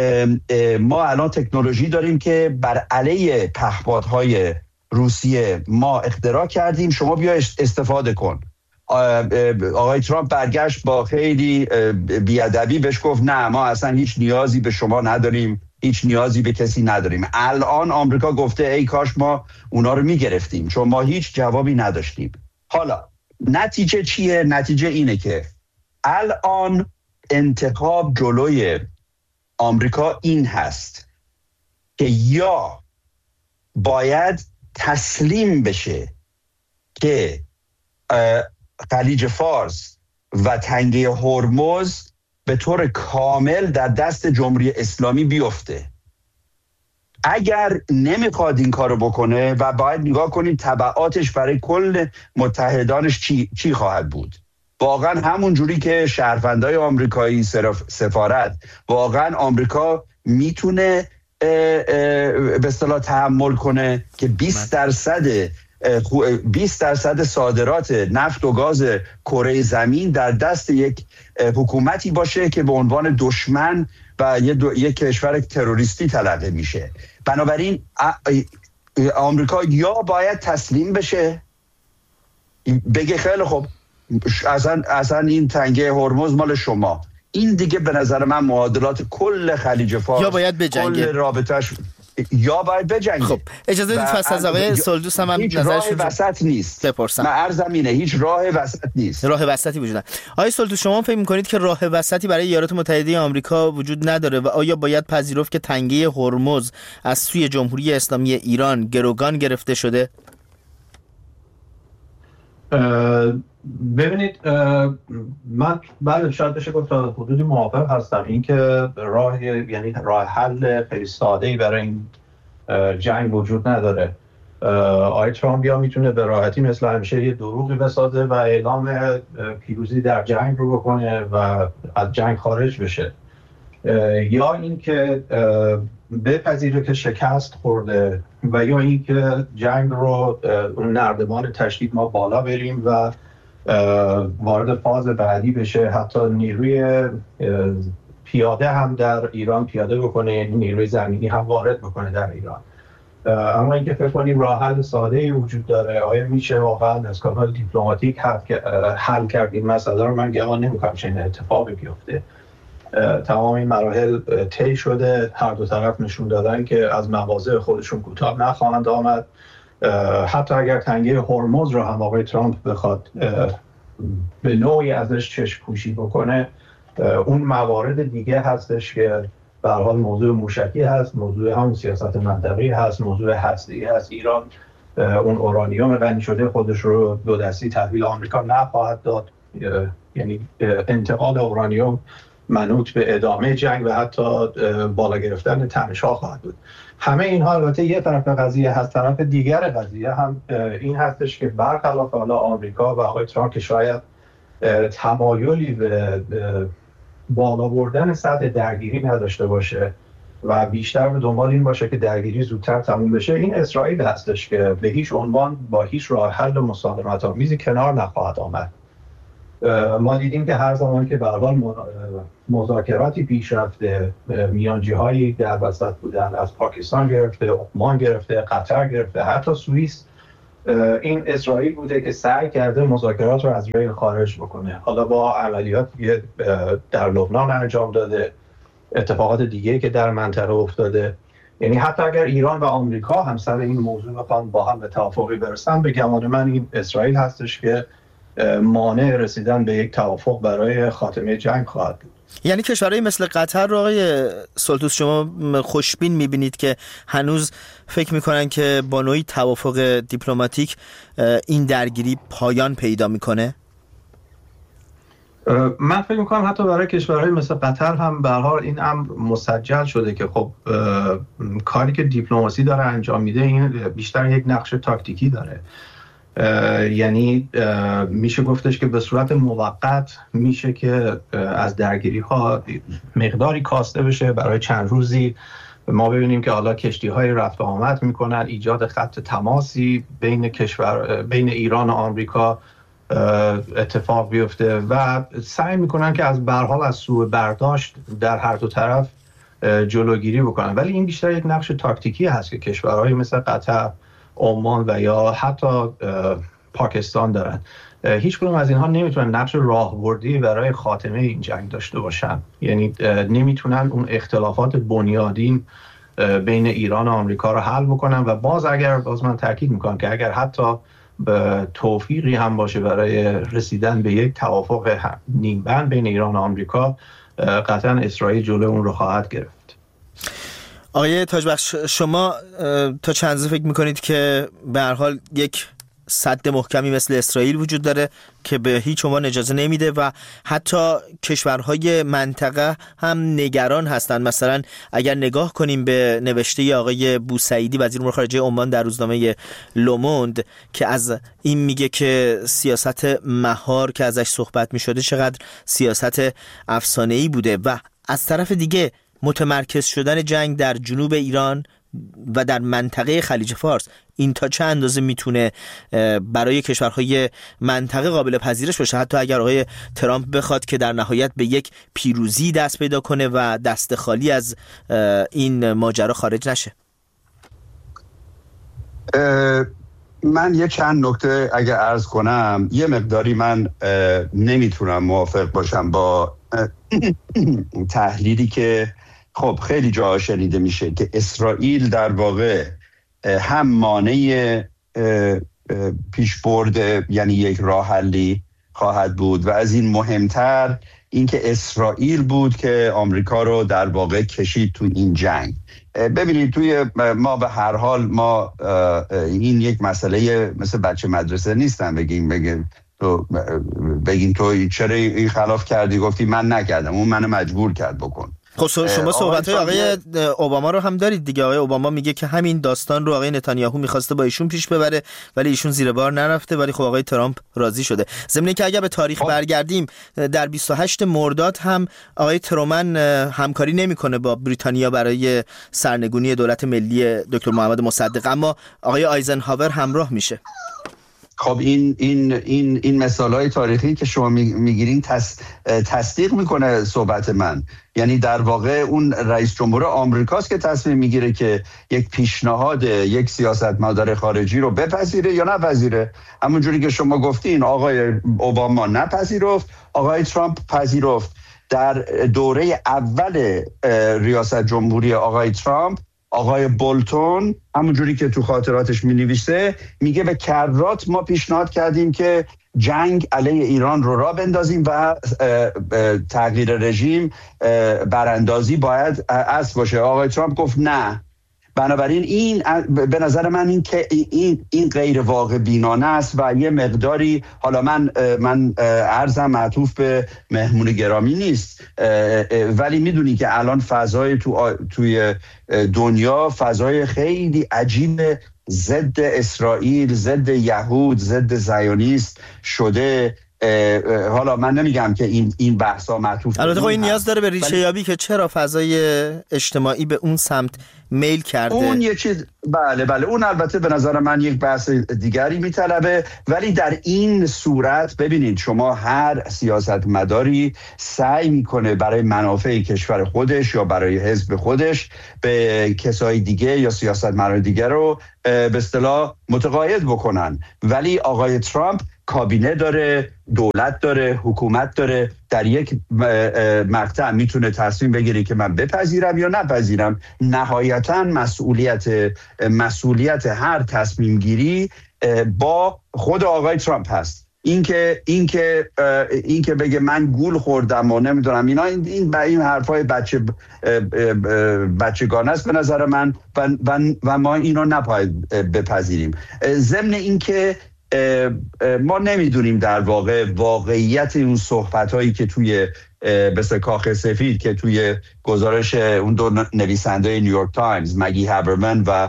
ما الان تکنولوژی داریم که بر علیه پهپادهای روسیه ما اختراع کردیم، شما بیا استفاده کن. آقای ترامپ برگشت با خیلی بیادبی بهش گفت نه ما اصلا هیچ نیازی به شما نداریم، هیچ نیازی به کسی نداریم. الان آمریکا گفته ای کاش ما اونا رو میگرفتیم چون ما هیچ جوابی نداشتیم. حالا نتیجه چیه؟ نتیجه اینه که الان انتخاب جلوی آمریکا این هست که یا باید تسلیم بشه که خلیج فارس و تنگه هرمز به طور کامل در دست جمهوری اسلامی بیفته. اگر نمیخواد این کارو بکنه و باید نگاه کنید تبعاتش برای کل متحدانش چی, چی خواهد بود. واقعا همون جوری که شهروندای آمریکایی سفارت واقعا آمریکا میتونه به اصطلاح تحمل کنه که بیست درصد بیست درصد صادرات نفت و گاز کره زمین در دست یک حکومتی باشه که به عنوان دشمن و یک کشور تروریستی تلقی میشه. بنابراین آمریکا یا باید تسلیم بشه بگه خیلی خب اصلا اصلا این تنگه هرمز مال شما، این دیگه به نظر من معادلات کل خلیج فارس یا باید بجنگه کل رابطش یا باید بجنگه. خب اجازه بدید پس از آقای سلدوس هم هیچ راه وسط نیست بپرسم. من عرضم اینه هیچ راه وسط نیست. راه وسطی وجود نداره. آقای سلدوس شما فکر می‌کنید که راه وسطی برای ایالات متحده آمریکا وجود نداره و آیا باید پذیرفت که تنگه هرمز از سوی جمهوری اسلامی ایران گروگان گرفته شده؟ ببینید من بله شاید بشه گفت تا حدودی موافق هستم اینکه راه یعنی راه حل خیلی ساده‌ای برای این جنگ وجود نداره. آقای ترامپ یا میتونه به راحتی مثل همیشه یه دروغی بسازه و اعلام پیروزی در جنگ رو بکنه و از جنگ خارج بشه، یا اینکه بپذیره که شکست خورده و یا اینکه جنگ رو اون نردبان تشدید ما بالا بریم و وارد فاز بعدی بشه، حتی نیروی پیاده هم در ایران پیاده بکنه، یعنی نیروی زمینی هم وارد بکنه در ایران. اما اینکه فکر کنیم راه حل ساده‌ای وجود داره، آیا میشه واقعا از کانال دیپلماتیک حل کرد این مسئله رو؟ من گمان نمی‌کنم چنین اتفاقی بیفته. تمام این مراحل طی شده، هر دو طرف نشون دادن که از مواضع خودشون کوتاه نخواهند آمد. حتی اگر تنگه هرمز رو هم آقای ترامپ بخواد به نوعی ازش چشم پوشی بکنه، اون موارد دیگه هستش که به هر حال موضوع موشکی هست، موضوع هم سیاست منطقی هست، موضوع هسته‌ای هست. ایران اون اورانیوم غنی شده خودش رو دو دستی تحویل آمریکا نخواهد داد، یعنی انتقال اورانیوم منوط به ادامه جنگ و حتی بالا گرفتن تنش‌ها خواهد بود. همه اینها البته یه طرف قضیه هست. طرف دیگر قضیه هم این هستش که برخلاف حالا آمریکا و آقای ترامپ که شاید تمایلی به بالا بردن سطح درگیری نداشته باشه و بیشتر به دنبال این باشه که درگیری زودتر تموم بشه، این اسرائیل هستش که به هیچ عنوان با هیچ راه حل مسالمت آمیزی کنار نخواهد آمد. ما دیدیم که هر زمان که به هر حال مذاکراتی پیش رفته، میانجی‌هایی در وسط بودن، از پاکستان گرفته، عمان گرفته، قطر گرفته، حتی سوئیس، این اسرائیل بوده که سعی کرده مذاکرات رو از ریل خارج بکنه. حالا با عملیاتی در لبنان انجام داده، اتفاقات دیگه که در منطقه افتاده، یعنی حتی اگر ایران و آمریکا هم سر این موضوع بخوان با هم به توافقی برسن، به گمان من این اسرائیل هستش که مانع رسیدن به یک توافق برای خاتمه جنگ خواهد بود. یعنی کشورهای مثل قطر رو آقای سولتوس شما خوشبین میبینید که هنوز فکر میکنن که با نوعی توافق دیپلماتیک این درگیری پایان پیدا میکنه؟ من فکر میکنم حتی برای کشورهای مثل قطر هم به هر حال این امر مسجل شده که خب کاری که دیپلماسی داره انجام میده این بیشتر یک نقش تاکتیکی داره. یعنی میشه گفتش که به صورت موقت میشه که از درگیری ها مقداری کاسته بشه برای چند روزی. ما ببینیم که حالا کشتی های رفت و آمد میکنن، ایجاد خط تماسی بین کشور بین ایران و آمریکا اتفاق بیفته و سعی میکنن که از به هر حال از سوء برداشت در هر دو طرف جلوگیری بکنن. ولی این بیشتر یک نقش تاکتیکی هست که کشورهای مثل قطر، عمان و یا حتی پاکستان دارن. هیچ کدوم از اینها نمیتونن نقش راهبردی برای خاتمه این جنگ داشته باشن. یعنی نمیتونن اون اختلافات بنیادین بین ایران و آمریکا رو حل بکنن و باز اگر باز من تاکید میکنم که اگر حتی به توفیقی هم باشه برای رسیدن به یک توافق نیمبند بین ایران و آمریکا، قطعا اسرائیل جلوی اون رو خواهد گرفت. آقای تاجبخش، شما تا چند روز فکر میکنید که به هر حال یک سد محکمی مثل اسرائیل وجود داره که به هیچ عنوان اجازه نمیده و حتی کشورهای منطقه هم نگران هستند؟ مثلا اگر نگاه کنیم به نوشته آقای بوسعیدی وزیر امور خارجه عمان در روزنامه لوموند که از این میگه که سیاست مهار که ازش صحبت میشده چقدر سیاست افسانه‌ای بوده و از طرف دیگه متمرکز شدن جنگ در جنوب ایران و در منطقه خلیج فارس این تا چه اندازه میتونه برای کشورهای منطقه قابل پذیرش باشه، حتی اگر آقای ترامپ بخواد که در نهایت به یک پیروزی دست پیدا کنه و دست خالی از این ماجرا خارج نشه؟ من یه چند نکته اگر عرض کنم، یه مقداری من نمیتونم موافق باشم با تحلیلی که خب خیلی جا شنیده میشه که اسرائیل در واقع هم مانع پیشبرد یعنی یک راه حلی خواهد بود و از این مهمتر اینکه اسرائیل بود که آمریکا رو در واقع کشید تو این جنگ. ببینید توی ما به هر حال ما این یک مسئله مثل بچه مدرسه نیستن بگیم بگیم تو بگین تو چرا این خلاف کردی، گفتی من نکردم اون منو مجبور کرد بکن. خب شما صحبت‌های آقای اوباما رو هم دارید دیگه. آقای اوباما میگه که همین داستان رو آقای نتانیاهو می‌خواسته با ایشون پیش ببره ولی ایشون زیر بار نرفته، ولی خب آقای ترامپ راضی شده. ضمن اینکه اگر به تاریخ آه. برگردیم در بیست و هشت مرداد هم آقای ترومن همکاری نمی‌کنه با بریتانیا برای سرنگونی دولت ملی دکتر محمد مصدق، اما آقای آیزنهاور همراه میشه. خب این این این این مثالای تاریخی که شما میگیرین تص، تصدیق میکنه صحبت من. یعنی در واقع اون رئیس جمهور آمریکاست که تصمیم میگیره که یک پیشنهاد یک سیاستمدار خارجی رو بپذیره یا نپذیره. همونجوری که شما گفتین آقای اوباما نپذیرفت، آقای ترامپ پذیرفت. در دوره اول ریاست جمهوری آقای ترامپ آقای بولتون همونجوری که تو خاطراتش می-نویسه میگه به کرات ما پیشنهاد کردیم که جنگ علیه ایران رو راه بندازیم و تغییر رژیم براندازی باید اصل باشه. آقای ترامپ گفت نه، بنابراین این به نظر من این که این این غیر واقع بینانه است و یه مقداری، حالا من من عرضم معطوف به مهمون گرامی نیست، ولی میدونی که الان فضای تو توی دنیا فضای خیلی عجیب ضد اسرائیل، ضد یهود، ضد زیونیست شده. حالا من نمیگم که این این بحثا معطوف، البته خب این نیاز داره به ریشه یابی که چرا فضای اجتماعی به اون سمت میل کرده. اون یه چیز، بله بله اون البته به نظر من یک بحث دیگری میطلبه، ولی در این صورت ببینید شما هر سیاستمداری سعی میکنه برای منافع کشور خودش یا برای حزب خودش به کسای دیگه یا سیاستمدار دیگه رو به اصطلاح متقاعد بکنن، ولی آقای ترامپ کابینه داره، دولت داره، حکومت داره، در یک مقطع میتونه تصمیم بگیره که من بپذیرم یا نپذیرم. نهایتاً مسئولیت مسئولیت هر تصمیم گیری با خود آقای ترامپ هست. اینکه اینکه اینکه بگه من گول خوردم و نمیدونم اینا، این این این حرفای بچه بچگانه است به نظر من و, و, و ما اینو نباید بپذیریم. ضمن اینکه ما نمیدونیم در واقع واقعیت اون صحبت‌هایی که توی مثل کاخ سفید که توی گزارش اون دو نویسنده نیویورک تایمز مگی هابرمن و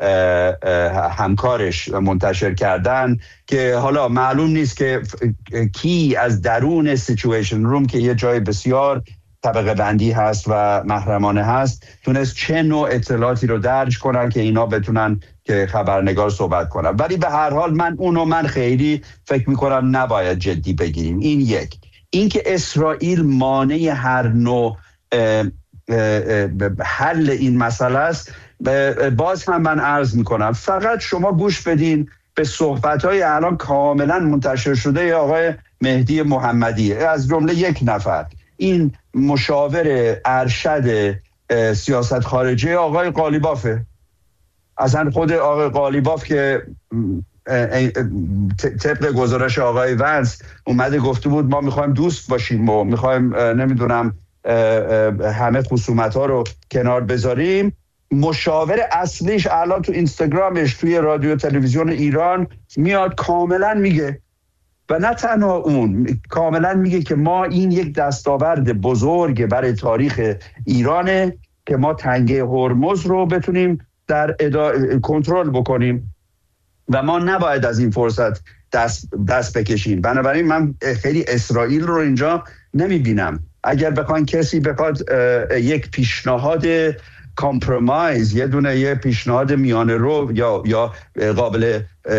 همکارش منتشر کردن، که حالا معلوم نیست که کی از درون سیچویشن روم که یه جای بسیار طبقه بندی هست و محرمانه هست تونست چه نوع اطلاعاتی رو درج کنن که اینا بتونن که خبرنگار صحبت کنن. ولی به هر حال من اونو من خیلی فکر میکنم نباید جدی بگیریم. این یک. این که اسرائیل مانع هر نوع اه اه اه حل این مسئله است، باز هم من عرض میکنم فقط شما گوش بدین به صحبت‌های الان کاملا منتشر شده ی آقای مهدی محمدی، از جمله یک نفر این مشاور ارشد سیاست خارجی آقای قالیبافه. اصلا خود آقای قالیباف که طبق گزارش آقای ونس اومده گفته بود ما میخوایم دوست باشیم و میخوایم نمیدونم همه خصومت ها رو کنار بذاریم، مشاور اصلیش الان تو اینستاگرامش توی رادیو تلویزیون ایران میاد کاملا میگه، و نه تنها اون، کاملا میگه که ما این یک دستاورد بزرگ برای تاریخ ایرانه که ما تنگه هرمز رو بتونیم در ادا... کنترل بکنیم و ما نباید از این فرصت دست, دست بکشیم. بنابراین من خیلی اسرائیل رو اینجا نمیبینم. اگر بخوان کسی بخواد یک پیشنهاد کامپرومایز، یه دونه یه پیشنهاد میانه رو یا یا قابل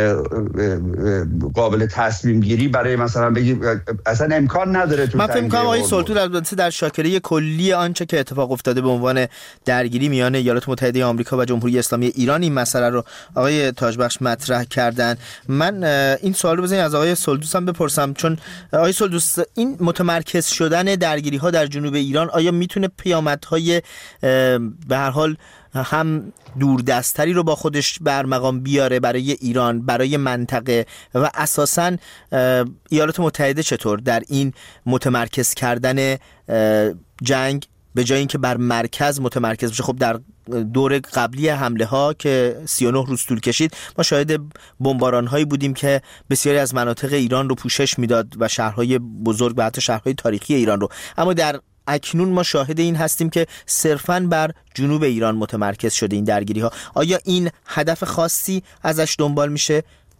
قابل تصمیم گیری برای مثلا بگی اصلا امکان نداره تو. من فکر می‌کنم آقای سلطون البته در شاکره کلی آنچه که اتفاق افتاده به عنوان درگیری میان ایالات متحده آمریکا و جمهوری اسلامی ایران این مسئله رو آقای تاجبخش مطرح کردن. من این سوال رو بزنید از آقای سلطوس هم بپرسم، چون آقای سلطوس این متمرکز شدن درگیری‌ها در جنوب ایران آیا میتونه پیامدهای به هر حال هم دوردستری رو با خودش برمقام بیاره برای ایران، برای منطقه و اساساً ایالات متحده چطور در این متمرکز کردن جنگ به جای اینکه بر مرکز متمرکز بشه؟ خب در دور قبلی حمله ها که سی و نه روز طول کشید ما شاهد بمباران هایی بودیم که بسیاری از مناطق ایران رو پوشش میداد و شهرهای بزرگ و حتی شهرهای تاریخی ایران رو، اما در اکنون ما شاهد این هستیم که صرفاً بر جنوب ایران متمرکز شده این درگیری ها. آیا این هدف خاصی ازش دنبال میشه؟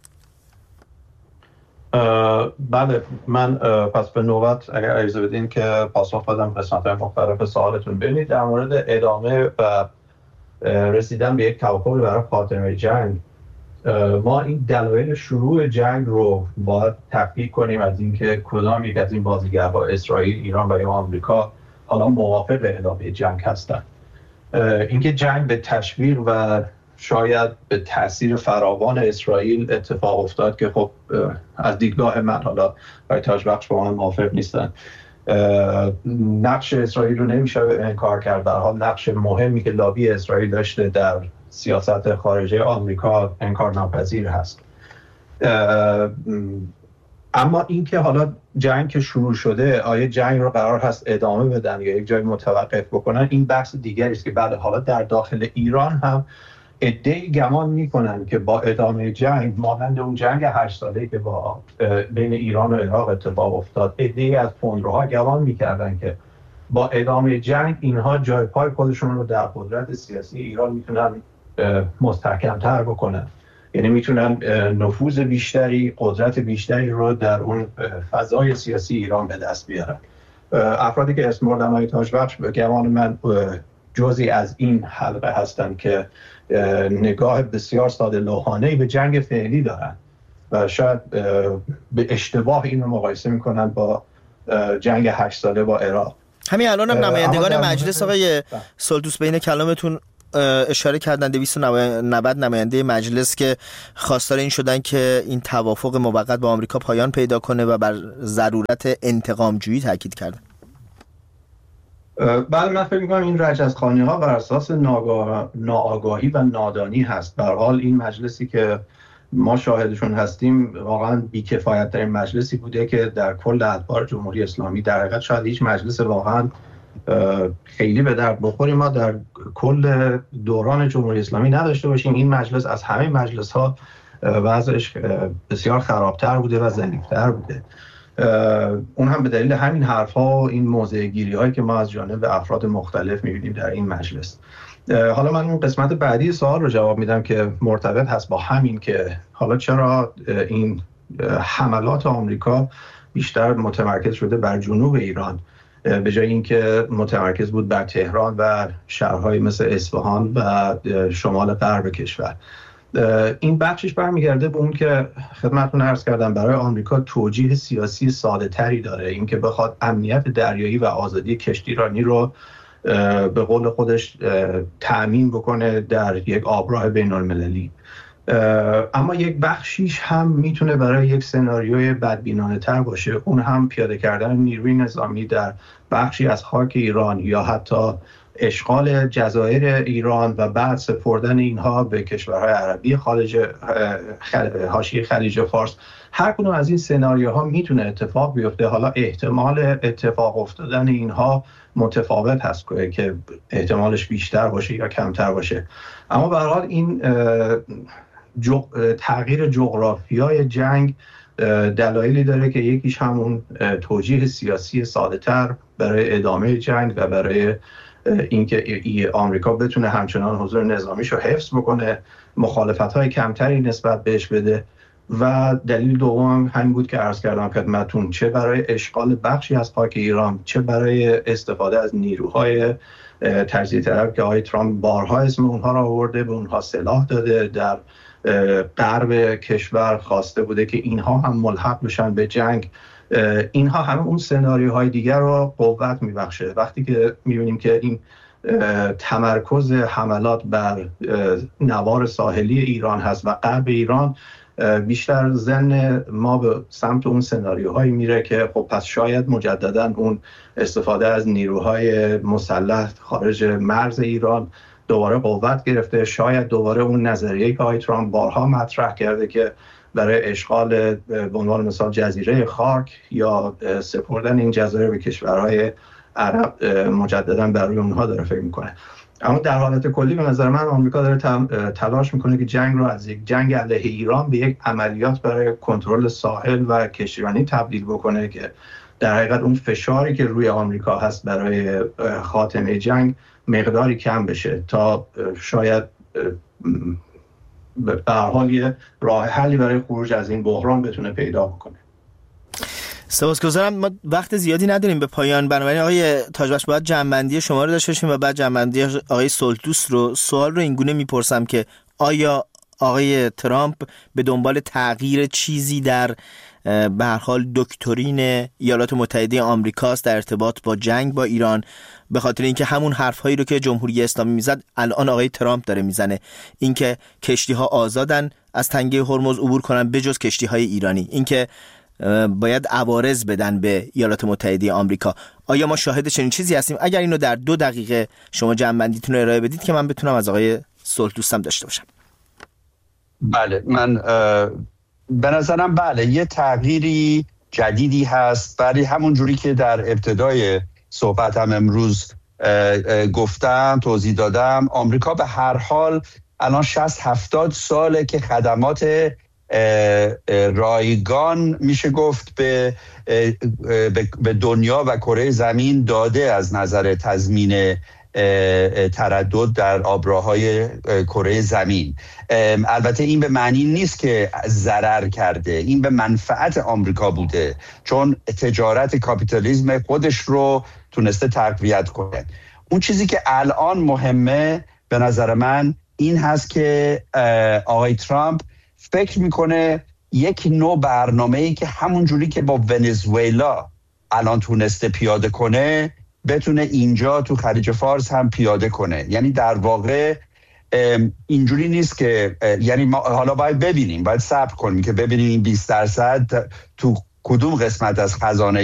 بله، من پس به نوبت اگر اجازه بدین که پاسخ بدم قسمت‌های مختلف سوالتون. ببینید در مورد ادامه و رسیدن به یک توافق برای خاتمه جنگ، ما این دلایل شروع جنگ رو باید تفکیک کنیم از اینکه کدام یک از این بازیگرها اسرائیل، ایران و یا آمریکا حالا موافق ادامه جنگ هستند. اینکه جنگ به تشویق و شاید به تاثیر فراوان اسرائیل اتفاق افتاد که خب از دیدگاه من، حالا برای تاجبخش با من موافق نیستن، نقش اسرائیل رو نمیشه انکار کرد. در حال نقش مهمی که لابی اسرائیل داشته در سیاست خارجه آمریکا انکار ناپذیر هست. اما اینکه حالا جنگ که شروع شده آیا جنگ رو قرار هست ادامه بدن یا یک جای متوقف بکنن، این بحث دیگری است که بعد حالا در داخل ایران هم عده‌ای گمان میکنن که با ادامه جنگ مانند اون جنگ هشت ساله‌ای که با بین ایران و عراق اتفاق افتاد، عده‌ای از تندروها گمان میکردن که با ادامه جنگ اینها جای پای خودشون رو در قدرت سیاسی ایران میتونن مستحکم‌تر بکنن، یعنی میتونن نفوذ بیشتری، قدرت بیشتری رو در اون فضای سیاسی ایران به دست بیارن. افرادی که اسم بردم های تاجبخش به گمان من جزئی از این حلقه هستن که نگاه بسیار ساده لوحانه‌ای به جنگ فعلی دارن و شاید به اشتباه این رو مقایسه میکنن با جنگ هشت ساله با عراق. همین الان هم نمایندگان مجلس آقای سلطوس بین کلامتون اشاره کردن دویست و نود نماینده مجلس که خواستار این شدن که این توافق موقت با آمریکا پایان پیدا کنه و بر ضرورت انتقام جویی تاکید کردن. بله، من فکر می‌کنم این رجزخوانی‌ها بر اساس ناگاه... ناآگاهی و نادانی هست. به هر حال این مجلسی که ما شاهدشون هستیم واقعا بی‌کفایت‌ترین مجلسی بوده که در کل ادوار جمهوری اسلامی، در حقیقت شاید هیچ مجلس واقعا خیلی به درد بخوری ما در کل دوران جمهوری اسلامی نداشته باشیم. این مجلس از همه مجلس‌ها وضعش بسیار خرابتر بوده و ضعیف‌تر بوده، اون هم به دلیل همین حرف‌ها و این موضع‌گیری‌هایی که ما از جانب افراد مختلف می‌بینیم در این مجلس. حالا من اون قسمت بعدی سوال رو جواب میدم که مرتبط هست با همین که حالا چرا این حملات آمریکا بیشتر متمرکز شده بر جنوب ایران به جای اینکه متمرکز بود بر تهران و شهرهای مثل اصفهان و شمال غرب کشور. این بخشش برمیگرده به اون که خدمتتون عرض کردم برای آمریکا توجیه سیاسی ساده تری داره، اینکه بخواد امنیت دریایی و آزادی کشتیرانی رو به قول خودش تأمین بکنه در یک آبراه بین المللی. اما یک بخشیش هم میتونه برای یک سناریوی بدبینانه تر باشه، اون هم پیاده کردن نیروی نظامی در بخشی از خاک ایران یا حتی اشغال جزایر ایران و بعد سپردن اینها به کشورهای عربی خارج حاشیه خلیج فارس. هر کدوم از این سناریوها میتونه اتفاق بیفته. حالا احتمال اتفاق افتادن اینها متفاوت هست که احتمالش بیشتر باشه یا کمتر باشه، اما به هر حال این جغ... تغییر جغرافیای جنگ دلایلی داره که یکیش همون توجیه سیاسی ساده تر برای ادامه جنگ و برای اینکه آمریکا بتونه همچنان حضور نظامیش رو حفظ بکنه، مخالفت‌های کمتری نسبت بهش بده، و دلیل دوم همین بود که عرض کردم خدمتتون، چه برای اشغال بخشی از خاک ایران، چه برای استفاده از نیروهای تجزیه طلب که آقای ترامپ بارها اسم اونها را آورده، به اونها سلاح داده، در غرب کشور خواسته بوده که اینها هم ملحق بشن به جنگ. اینها همه اون سناریوهای دیگر رو قوت میبخشه. وقتی که میبینیم که این تمرکز حملات بر نوار ساحلی ایران هست و غرب ایران، بیشتر ذهن ما به سمت اون سناریوهایی میره که خب پس شاید مجددا اون استفاده از نیروهای مسلح خارج مرز ایران دوباره قوت گرفته، شاید دوباره اون نظریه‌ای که آقای ترامپ بارها مطرح کرده که برای اشغال به عنوان مثال جزیره خارک یا سپردن این جزایر به کشورهای عرب مجددا بر روی اونها داره فکر میکنه. اما در حالت کلی به نظر من آمریکا داره تلاش میکنه که جنگ رو از یک جنگ علیه ایران به یک عملیات برای کنترل ساحل و کشتیرانی تبدیل بکنه که در حقیقت اون فشاری که روی آمریکا هست برای خاتمه جنگ مقداری کم بشه تا شاید به هر حال یه راه حلی برای خروج از این بحران بتونه پیدا بکنه. سپاسگزارم. ما وقت زیادی نداریم به پایان، بنابراین آقای تاجبخش باید جمع‌بندی شما رو داشته باشیم و بعد جمع‌بندی آقای سلطوس رو. سوال رو اینگونه میپرسم که آیا آقای ترامپ به دنبال تغییر چیزی در به هر حال دکترین ایالات متحده آمریکاست در ارتباط با جنگ با ایران، به خاطر اینکه همون حرفایی رو که جمهوری اسلامی میزد الان آقای ترامپ داره میزنه، اینکه کشتی‌ها آزادن از تنگه هرمز عبور کنن بجز کشتی‌های ایرانی، اینکه باید عوارض بدن به ایالات متحده آمریکا. آیا ما شاهد چنین چیزی هستیم؟ اگر اینو در دو دقیقه شما جمع‌بندیتون رو ارائه بدید که من بتونم از آقای سلطوسم داشته باشم. بله، من به نظرم بله یه تغییری جدیدی هست، ولی همون جوری که در ابتدای صحبتم امروز گفتم، توضیح دادم، آمریکا به هر حال الان شصت هفتاد ساله که خدمات رایگان میشه گفت به به دنیا و کره زمین داده از نظر تضمین تردد در آبراهای کره زمین. البته این به معنی نیست که ضرر کرده، این به منفعت آمریکا بوده، چون تجارت کاپیتالیسم خودش رو تونسته تقویت کنه. اون چیزی که الان مهمه به نظر من این هست که آقای ترامپ فکر میکنه یک نوع برنامه‌ای که همون جوری که با ونزوئلا الان تونسته پیاده کنه بتونه اینجا تو خلیج فارس هم پیاده کنه. یعنی در واقع اینجوری نیست که، یعنی ما حالا باید ببینیم، باید صبر کنیم که ببینیم این بیست درصد تو کدوم قسمت از خزانه